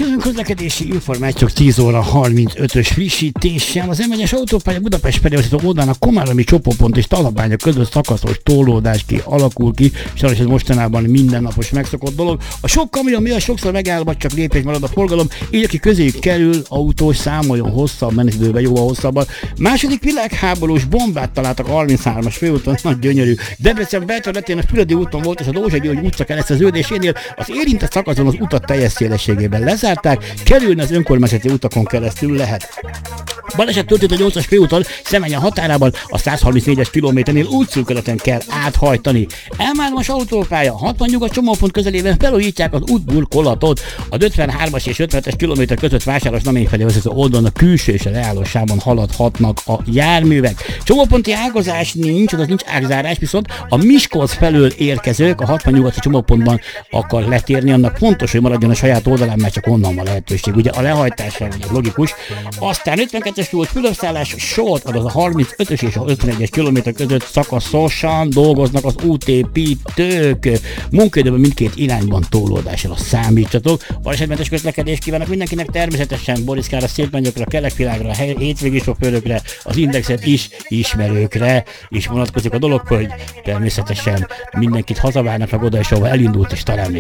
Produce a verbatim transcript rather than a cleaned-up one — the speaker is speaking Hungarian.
Közlekedési információk tíz óra harmincötös frissítéssel. Az em egyes autópálya Budapest felé vezető oldalán a Komáromi csomópont és Talapánya között szakaszos tolódás ki alakul ki. Sajnos ez mostanában mindennapos megszokott dolog. A sok kamion miatt sokszor megáll, vagy csak lépés marad a forgalom, így aki közéjük kerül, autós számoljon hosszabb menetidőben, jóval hosszabban. Második világháborús bombát találtak a harmincháromas főúton, nagy gyönyörű. Debrecen belterületén a Füredi úton volt és a Dózsa György utca kereszteződésénél az érintett szakaszon az utat teljes szélességében lezárták, kerülni az önkormányzati utakon keresztül lehet. Baleset történt a nyolcas főúton, Szemenye határában, a száz harmincnégyes kilométernél útszűkületen kell áthajtani. em hármas autópálya, hatvan nyugat csomópont közelében felújítják az útburkolatot. A ötvenhármas és ötvenhetes kilométer között Vásáros Namény felé vezető oldalon a külső és a reálossában haladhatnak a járművek. Csomóponti ágazás nincs, azaz nincs ágzárás, viszont a Miskolc felől érkezők a hatvan nyugati csomópontban akar letérni, annak fontos, hogy maradjon a saját oldalán, mert csak onnan van lehetőség. Ugye a lehajtásra, ugye logikus. Aztán ötvenkettes volt Fülöpszállás, sort, azaz a harmincötös és a ötvenegyes kilométer között szakaszosan dolgoznak az útépítők. Munkaidőben mindkét irányban tolódásra számítsatok. Balesetmentes közlekedést kívánok mindenkinek, természetesen Boriszkára, Szétmennyökre, Kelekvilágra, hétvégi sofőrökre, az Indexet is ismerőkre is vonatkozik a dolog, hogy természetesen mindenkit hazavárnak meg oda, és ahol elindult, és talán még